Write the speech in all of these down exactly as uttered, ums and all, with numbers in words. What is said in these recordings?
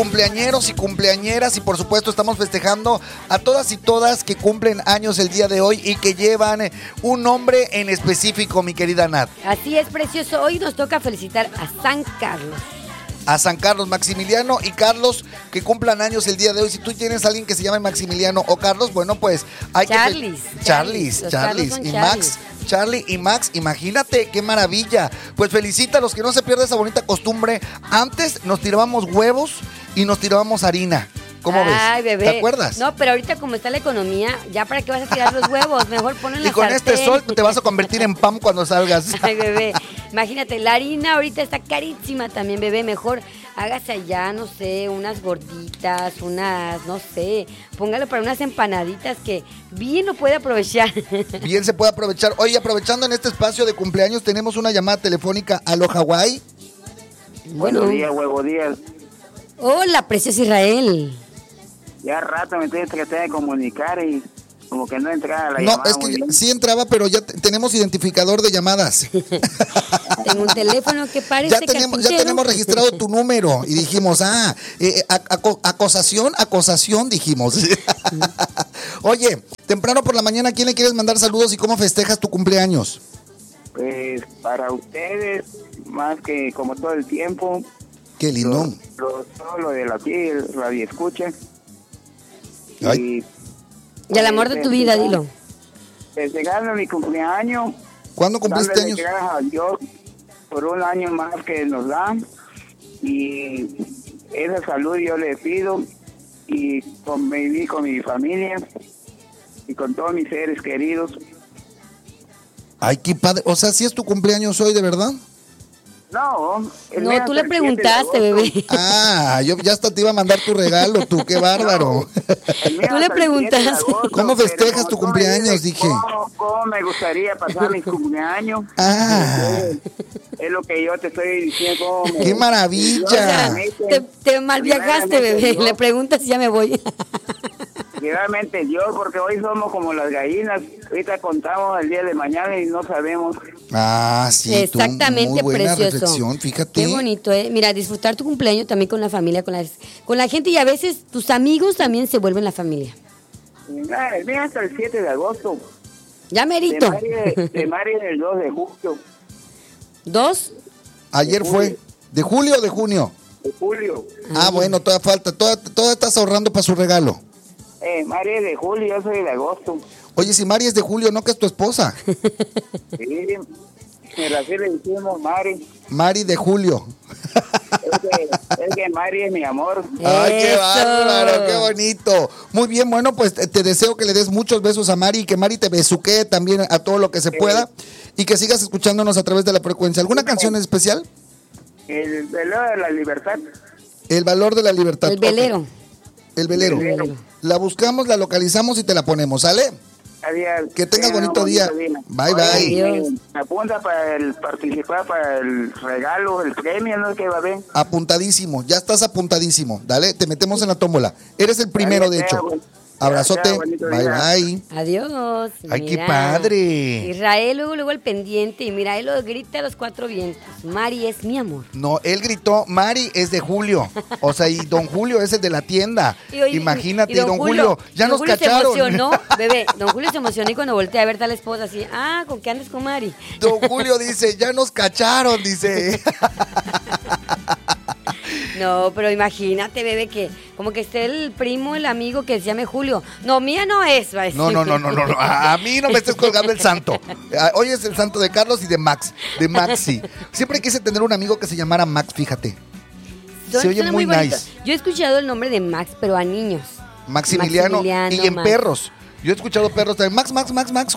cumpleañeros y cumpleañeras, y por supuesto estamos festejando a todas y todas que cumplen años el día de hoy y que llevan un nombre en específico, mi querida Nat. Así es, precioso. Hoy nos toca felicitar a San Carlos. A San Carlos, Maximiliano y Carlos, que cumplan años el día de hoy. Si tú tienes a alguien que se llame Maximiliano o Carlos, bueno, pues hay Charlies, que... Charlies, Charlies, Charlies Charlies y Charlies. Max. Charlie y Max, imagínate, qué maravilla. Pues felicítalos, que no se pierda esa bonita costumbre. Antes nos tirábamos huevos y nos tirábamos harina. ¿Cómo Ay, ves? Ay, bebé. ¿Te acuerdas? No, pero ahorita como está la economía, ya para qué vas a tirar los huevos, mejor ponlo en la Y con sartén. este sol te vas a convertir en pan cuando salgas. Ay, bebé, imagínate, la harina ahorita está carísima también, bebé, mejor hágase allá, no sé, unas gorditas, unas, no sé, póngalo para unas empanaditas que bien lo puede aprovechar. Bien se puede aprovechar. Oye, aprovechando en este espacio de cumpleaños, tenemos una llamada telefónica a lo Hawái. Bueno. Buenos días, huevo días. Hola, precioso Israel. Ya rato me estoy tratando de comunicar y como que no entraba la No, llamada. es que muy bien. sí entraba, pero ya te- tenemos identificador de llamadas. Tengo un teléfono que parece Ya tenemos, ya carpintero. tenemos registrado tu número y dijimos, ah, eh, ac- aco- acosación, acosación, dijimos. Oye, temprano por la mañana, ¿a quién le quieres mandar saludos y cómo festejas tu cumpleaños? Pues para ustedes, más que como todo el tiempo, Qué lindo. lo, lo- todo lo de la piel, radio escucha. Ay. Y el amor de tu vida, dilo. Festejando mi cumpleaños. ¿Cuándo cumpliste dándole años? gracias a Dios por un año más que nos dan. Y esa salud yo le pido. Y conviví con mi familia y con todos mis seres queridos. Ay, qué padre. O sea, ¿sí es tu cumpleaños hoy, de verdad? No, el No, mío tú hasta le el siete de preguntaste, agosto. bebé. Ah, yo ya hasta te iba a mandar tu regalo, tú, qué bárbaro. El mío Tú le hasta el siete de preguntaste. agosto, ¿Cómo pero festejas como tu tú me cumpleaños? dices Dije. ¿Cómo, cómo me gustaría pasar mi cumpleaños? Ah, Es lo que yo te estoy diciendo. cómo me- ¡Qué maravilla! O sea, te, te mal viajaste, bebé. Primeramente, Le preguntas si ya me voy. Realmente Dios, porque hoy somos como las gallinas. Ahorita contamos el día de mañana y no sabemos. Ah, sí, tú, Exactamente, muy buena precioso. reflexión, fíjate. Qué bonito, ¿eh? Mira, disfrutar tu cumpleaños también con la familia, con, las, con la gente, y a veces tus amigos también se vuelven la familia. Ah, el mío hasta el siete de agosto. Ya De merito. Mari, de Mari el dos de julio. ¿Dos? Ayer fue. ¿De julio o de junio? De julio. Ah, bueno, todavía falta. Todavía, todavía estás ahorrando para su regalo. Eh, Mari es de julio, yo soy de agosto. Oye, si Mari es de julio, ¿no que es tu esposa? Sí, pero así le decimos Mari. Mari de julio. Es que, es que Mari es mi amor. Ay, qué Eso. bárbaro, qué bonito. Muy bien, bueno, pues te, te deseo que le des muchos besos a Mari y que Mari te besuquee también a todo lo que se pueda y que sigas escuchándonos a través de la frecuencia. ¿Alguna canción en especial? El velero de la libertad. El valor de la libertad. El velero. Ok. El velero. El velero. La buscamos, la localizamos y te la ponemos, ¿sale? Adiós. Que tengas Tenga un bonito día. Bye, bye. Adiós. Me, me apunta para el participar para el regalo, el premio, ¿no? Que va a ver. Apuntadísimo, ya estás apuntadísimo. Dale, te metemos en la tómbola. Eres el primero, de hecho. Abrazote. Ya, bonito Bye, día. bye. Adiós. Ay, qué Mira. padre. Israel, luego, luego el pendiente. Y mira, él lo grita a los cuatro vientos. Mari es mi amor. No, él gritó, Mari es de Julio. O sea, y don Julio es el de la tienda. Y hoy- Imagínate, y don, Julio, ya don nos Julio cacharon. se emocionó, bebé. Don Julio se emocionó y cuando voltea a ver a la esposa así, ah, ¿con qué andas con Mari? Don Julio dice, ya nos cacharon, dice. No, pero imagínate, bebé, que como que esté el primo, el amigo que se llame Julio. No, mía no es, va a decir. No, no, no, no, no, no. A, a mí no me estés colgando el santo. A- Hoy es el santo de Carlos y de Max, de Maxi. Siempre quise tener un amigo que se llamara Max, fíjate. Suena- Se oye suena muy bonito. nice. Yo he escuchado el nombre de Max, pero a niños. Maximiliano, Maximiliano, y en Max. perros. Yo he escuchado perros también. Max, Max, Max, Max.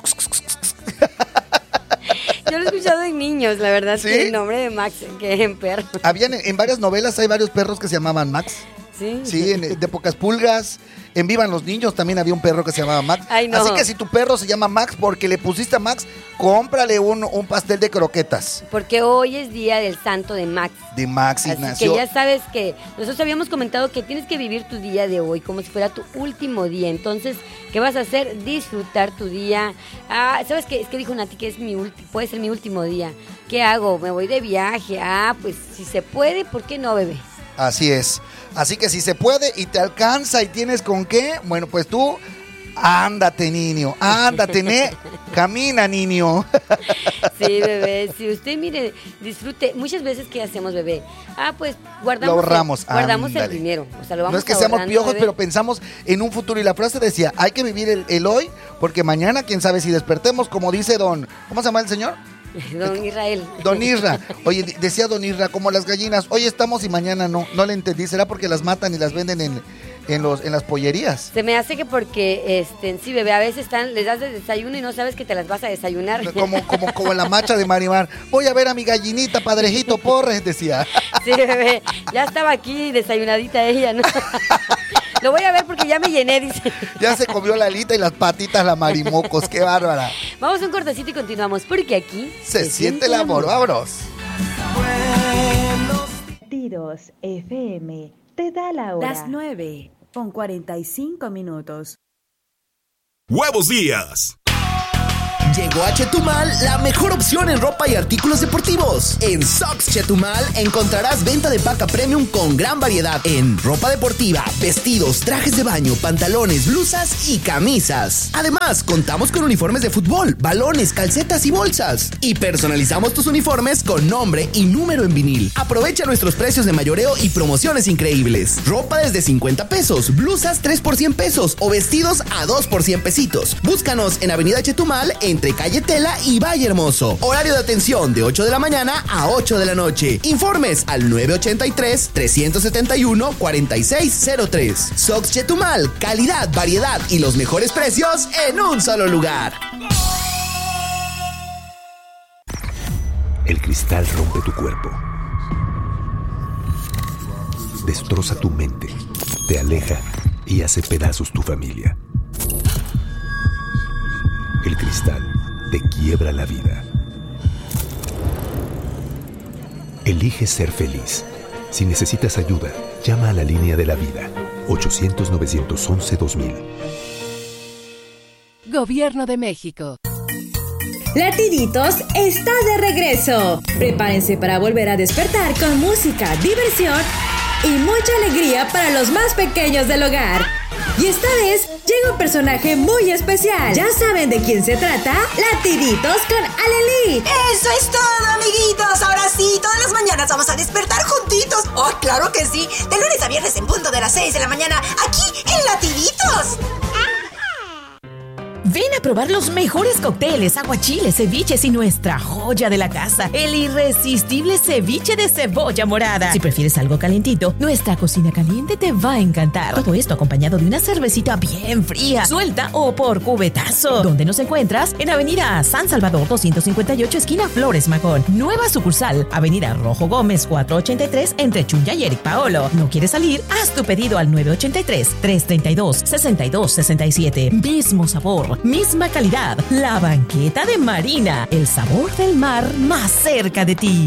Yo lo he escuchado en niños, la verdad, ¿Sí? que el nombre de Max, que en perro. Habían en, en varias novelas hay varios perros que se llamaban Max. Sí. Sí, en, de Pocas Pulgas. En Vivan los Niños también había un perro que se llamaba Max. Ay, no. Así que si tu perro se llama Max porque le pusiste a Max, cómprale un, un pastel de croquetas. Porque hoy es día del santo de Max. De Max Así Ignacio. que ya sabes que nosotros habíamos comentado que tienes que vivir tu día de hoy como si fuera tu último día. Entonces, ¿qué vas a hacer? Disfrutar tu día. Ah, ¿sabes qué? Es que dijo Nati que es mi ulti- puede ser mi último día. ¿Qué hago? ¿Me voy de viaje? Ah, pues si se puede, ¿por qué no, bebé? Así es. Así que si se puede y te alcanza y tienes con qué, bueno, pues tú, ándate, niño, ándate, ne, camina, niño. Sí, bebé, si usted, mire, disfrute, muchas veces, ¿qué hacemos, bebé? Ah, pues, guardamos, Lo ahorramos, el, guardamos el ándale. dinero, o sea, lo vamos No es que seamos ahorrando, piojos, bebé. pero pensamos en un futuro. Y la frase decía, hay que vivir el, el hoy, porque mañana, quién sabe si despertemos, como dice don, ¿cómo se llama el señor? Don Israel. Don Isra. Oye, decía Don Isra, como las gallinas, hoy estamos y mañana no. No le entendí, ¿será porque las matan y las venden en, en, los, en las pollerías? Se me hace que porque, este, sí, bebé, a veces están, les das de desayuno y no sabes que te las vas a desayunar. Como, como, como la macha de Marimar. Voy a ver a mi gallinita, padrejito Porres, decía. Sí, bebé, ya estaba aquí desayunadita ella, ¿no? Lo voy a ver porque ya me llené, dice. Ya se comió la alita y las patitas la Marimocos, qué bárbara. Vamos a un cortecito y continuamos, porque aquí Se, se siente el amor, vámonos. Tiros F M te da la hora. Las nueve con cuarenta y cinco minutos. ¡Huevos Días! Llegó a Chetumal la mejor opción en ropa y artículos deportivos. En Socks Chetumal encontrarás venta de paca premium con gran variedad en ropa deportiva, vestidos, trajes de baño, pantalones, blusas y camisas. Además, contamos con uniformes de fútbol, balones, calcetas y bolsas. Y personalizamos tus uniformes con nombre y número en vinil. Aprovecha nuestros precios de mayoreo y promociones increíbles. Ropa desde cincuenta pesos, blusas tres por cien pesos o vestidos a dos por cien pesitos. Búscanos en Avenida Chetumal entre Calle Tela y Valle Hermoso. Horario de atención de ocho de la mañana a ocho de la noche. Informes al nueve ochenta y tres, trescientos setenta y uno, cuarenta y seis cero tres. Socks Chetumal, calidad, variedad y los mejores precios en un solo lugar. El cristal rompe tu cuerpo, destroza tu mente, te aleja y hace pedazos tu familia. El cristal te quiebra la vida. Elige ser feliz. Si necesitas ayuda, llama a la línea de la vida. ochocientos, novecientos once, dos mil. Gobierno de México. Latiditos está de regreso. Prepárense para volver a despertar con música, diversión y mucha alegría para los más pequeños del hogar. Y esta vez llega un personaje muy especial. ¿Ya saben de quién se trata? Latiditos con Aleli. ¡Eso es todo, amiguitos! Ahora sí, todas las mañanas vamos a despertar juntitos. ¡Oh, claro que sí! De lunes a viernes en punto de las seis de la mañana, aquí en Latiditos. Ven a probar los mejores cócteles, aguachiles, ceviches y nuestra joya de la casa, el irresistible ceviche de cebolla morada. Si prefieres algo calientito, nuestra cocina caliente te va a encantar. Todo esto acompañado de una cervecita bien fría, suelta o por cubetazo. ¿Dónde nos encuentras? En Avenida San Salvador doscientos cincuenta y ocho, esquina Flores Magón. Nueva sucursal, Avenida Rojo Gómez cuatrocientos ochenta y tres, entre Chunya y Eric Paolo. ¿No quieres salir? Haz tu pedido al nueve ochenta y tres, trescientos treinta y dos, sesenta y dos sesenta y siete. Mismo sabor, misma calidad. La Banqueta de Marina, el sabor del mar más cerca de ti.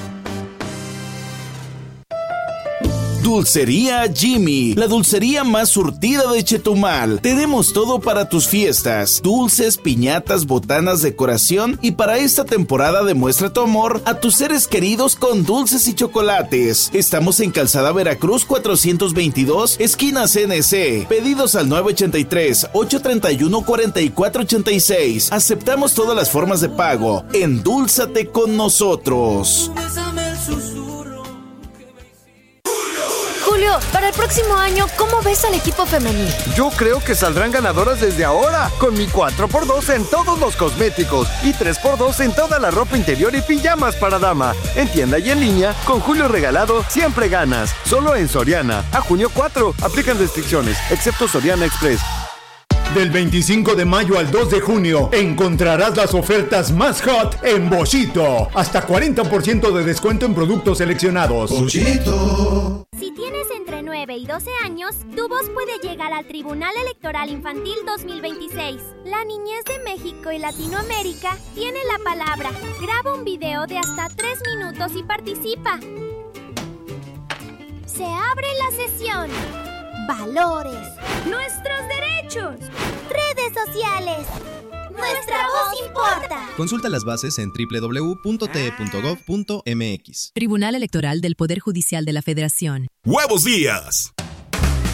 Dulcería Jimmy, la dulcería más surtida de Chetumal. Tenemos todo para tus fiestas: dulces, piñatas, botanas, decoración, y para esta temporada demuestra tu amor a tus seres queridos con dulces y chocolates. Estamos en Calzada Veracruz cuatrocientos veintidós, esquina C N C. Pedidos al nueve ochenta y tres, ochocientos treinta y uno, cuarenta y cuatro ochenta y seis. Aceptamos todas las formas de pago. Endúlzate con nosotros. Julio, para el próximo año, ¿cómo ves al equipo femenil? Yo creo que saldrán ganadoras desde ahora, con mi cuatro por dos en todos los cosméticos y tres por dos en toda la ropa interior y pijamas para dama. En tienda y en línea, con Julio regalado, siempre ganas. Solo en Soriana. A junio cuatro, aplican restricciones, excepto Soriana Express. Del veinticinco de mayo al dos de junio encontrarás las ofertas más hot en Boschito. Hasta cuarenta por ciento de descuento en productos seleccionados. Boschito. Si tienes entre nueve y doce años, tu voz puede llegar al Tribunal Electoral Infantil dos mil veintiséis. La niñez de México y Latinoamérica tiene la palabra. Graba un video de hasta tres minutos y participa. Se abre la sesión. Valores. Nuestros derechos. Redes sociales. Nuestra voz importa. Consulta las bases en doble u doble u doble u punto t e punto gov punto m x. Tribunal Electoral del Poder Judicial de la Federación. ¡Huevos Días!